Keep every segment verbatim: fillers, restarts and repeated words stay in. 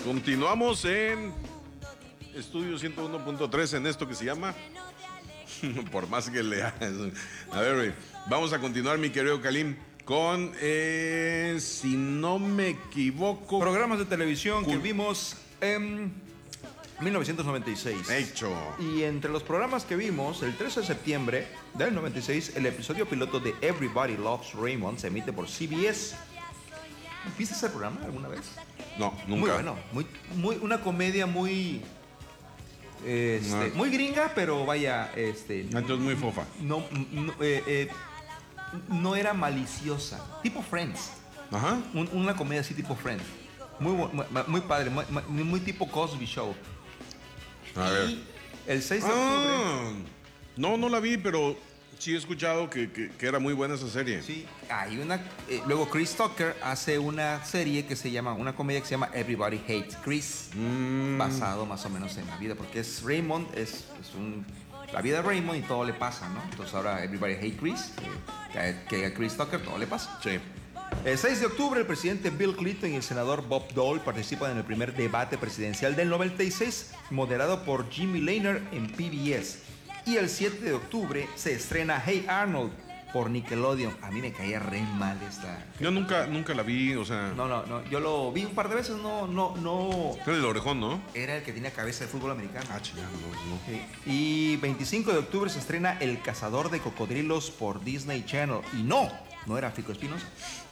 Continuamos en Estudio ciento uno punto tres en esto que se llama Por más que leas. A ver, vamos a continuar, mi querido Kalim, con, eh, si no me equivoco, programas de televisión que vimos en mil novecientos noventa y seis. Hecho. Y entre los programas que vimos, el trece de septiembre del noventa y seis, el episodio piloto de Everybody Loves Raymond se emite por C B S. ¿Viste ese programa alguna vez? No, nunca. Muy bueno, muy, muy, una comedia muy... Este, No. muy gringa, pero vaya, este, Entonces muy fofa. no, no, eh, eh, no era maliciosa, tipo Friends. Ajá. Un- una comedia así tipo Friends. Muy, bu- muy, muy padre, muy, muy- muy tipo Cosby Show. A ver. Y el seis de octubre. Ah, no, no la vi, pero sí he escuchado que, que, que era muy buena esa serie. Sí, hay una. eh, luego Chris Tucker hace una serie que se llama, una comedia que se llama Everybody Hates Chris, Mm. basado más o menos en la vida, porque es Raymond, es, es un, la vida de Raymond y todo le pasa, ¿no? Entonces ahora Everybody Hates Chris, que, que- que a Chris Tucker todo le pasa. Sí. El seis de octubre, el presidente Bill Clinton y el senador Bob Dole participan en el primer debate presidencial del noventa y seis, moderado por Jimmy Lehner en P B S. Y el siete de octubre se estrena Hey Arnold por Nickelodeon. A mí me caía re mal esta. Yo nunca, nunca la vi, o sea. No, no, no. Yo lo vi un par de veces, no, no, no. Era el orejón, ¿no? Era el que tenía cabeza de fútbol americano. Ah, chingada, no, no. Sí. Y veinticinco de octubre se estrena El cazador de cocodrilos por Disney Channel. Y no, no era Fico Espinosa.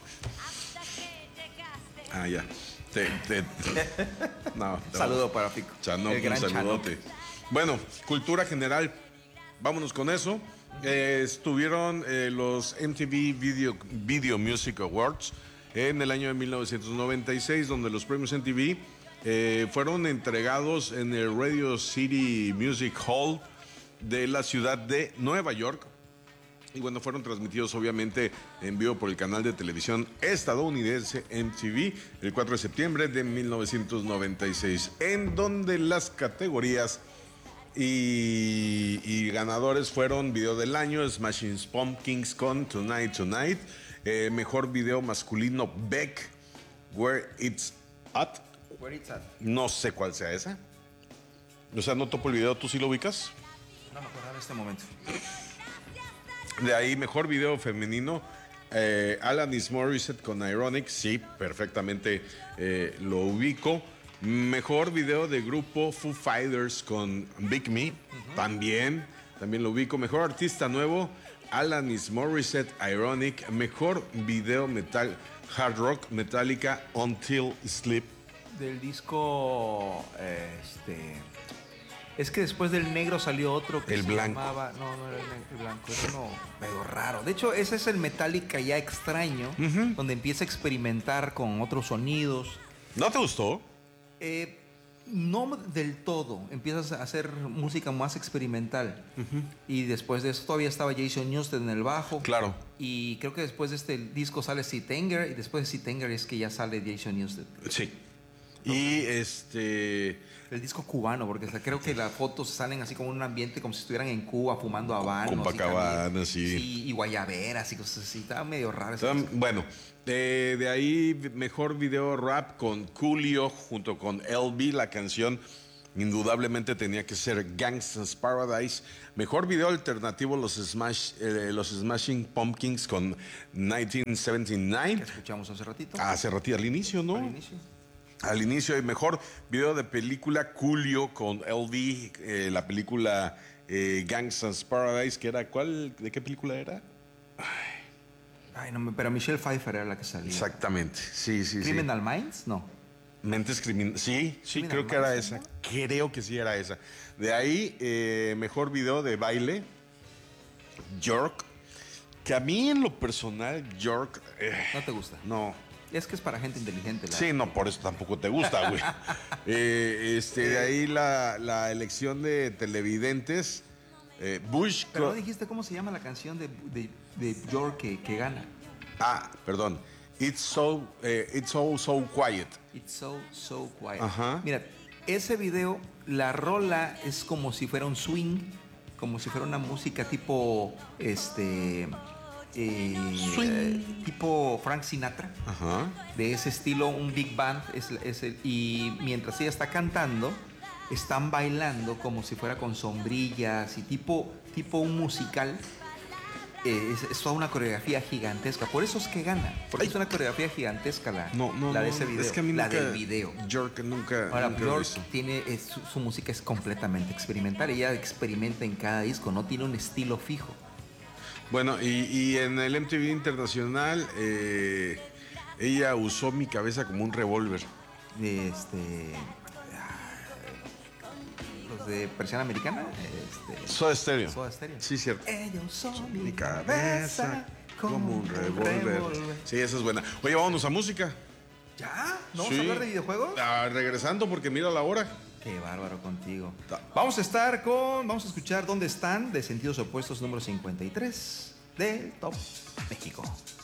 Ah, ya. Te, te, no, no. Saludo para Fico. Chano, El un gran saludote. Bueno, cultura general. Vámonos con eso. Eh, estuvieron eh, los M T V Video, Video Music Awards en el año de mil novecientos noventa y seis, donde los premios M T V eh, fueron entregados en el Radio City Music Hall de la ciudad de Nueva York. Y bueno, fueron transmitidos obviamente en vivo por el canal de televisión estadounidense M T V el cuatro de septiembre de mil novecientos noventa y seis, en donde las categorías y, y ganadores fueron video del año, Smashing Pumpkins con Tonight Tonight, eh, mejor video masculino Beck, Where It's At, Where it's at. no sé cuál sea esa, o sea, no topo el video, ¿tú sí lo ubicas? No me acuerdo en este momento. De ahí, mejor video femenino, eh, Alanis Morissette con Ironic, sí, perfectamente eh, lo ubico. Mejor video de grupo Foo Fighters con Big Me, uh-huh. también, también lo ubico. Mejor artista nuevo, Alanis Morissette, Ironic. Mejor video metal, hard rock, Metallica, Until Sleep. Del disco, este... Es que después del negro salió otro que El se blanco. llamaba... No, no era el, negro, el blanco, era uno medio raro. De hecho, ese es el Metallica ya extraño, Uh-huh. donde empieza a experimentar con otros sonidos. ¿No te gustó? Eh, no del todo, empiezas a hacer música más experimental. Uh-huh. Y después de eso todavía estaba Jason Newsted en el bajo. Claro. Y creo que después de este disco sale Sid Anger, y después de Sid Anger es que ya sale Jason Newsted. Sí. Y este... El disco cubano, porque hasta creo que las fotos salen así como en un ambiente como si estuvieran en Cuba fumando habanos. Copacabana, y sí. sí. Y guayaberas y cosas así. Estaba medio raro. esa Tam- cosa. Bueno, eh, de ahí mejor video rap con Coolio junto con L B. La canción indudablemente tenía que ser Gangsta's Paradise. Mejor video alternativo, los, Smash, eh, los Smashing Pumpkins con nineteen setenta y Que nueve. escuchamos hace ratito. Hace ratito, al inicio, ¿no? Al inicio. Al inicio, el mejor video de película, Coolio con L B, eh, la película eh, Gangsta's Paradise, que era, ¿cuál? ¿De qué película era? Ay, no, me- pero Michelle Pfeiffer era la que salía. Exactamente, sí, sí, sí. ¿Criminal Minds? No. Mentes criminales. Sí, sí, Criminal creo que era Minds, esa. ¿no? Creo que sí era esa. De ahí, eh, mejor video de baile, York. Que a mí en lo personal, York. eh, ¿No te gusta? no. Es que es para gente inteligente. La... Sí, no, por eso tampoco te gusta, güey. Eh, este, de ahí la, la elección de televidentes. eh, Bush. Pero no co- dijiste cómo se llama la canción de, de, de York que, que gana. Ah, perdón. It's so, eh, it's so, so quiet. It's so, so quiet. Ajá. Mira, ese video, la rola es como si fuera un swing, como si fuera una música tipo, este, eh, eh, tipo Frank Sinatra. Ajá. De ese estilo, un big band. Es, es el- y mientras ella está cantando, están bailando como si fuera con sombrillas y tipo, tipo un musical. Eh, es, es toda una coreografía gigantesca. Por eso es que gana. Porque Ay. es una coreografía gigantesca la, No, no, la de no, ese video. Es que a mí la nunca, del video. York nunca, Ahora, nunca lo he Björk visto. tiene, es- su, su música es completamente experimental. Ella experimenta en cada disco, no tiene un estilo fijo. Bueno, y, y en el M T V Internacional, eh, ella usó Mi Cabeza como un revólver. Este, los de Persiana Americana, este, Soda Stereo. Soda Stereo. Sí, cierto. Ella usó mi, Mi cabeza cabeza como un revólver. Sí, esa es buena. Oye, vámonos a música. ¿Ya? ¿No vamos Sí. a hablar de videojuegos? Ah, regresando porque mira la hora. Qué bárbaro contigo. Ta- Vamos a estar con, vamos a escuchar ¿Dónde están? De Sentidos Opuestos número cincuenta y tres del Top México.